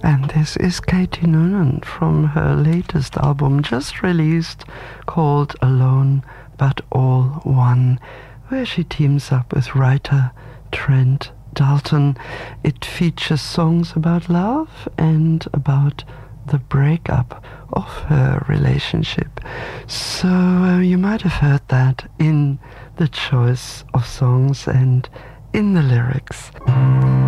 And this is Katie Noonan from her latest album, just released, called Alone But All One, where she teams up with writer Trent Dalton. It features songs about love and about the breakup of her relationship. So you might have heard that in the choice of songs and in the lyrics.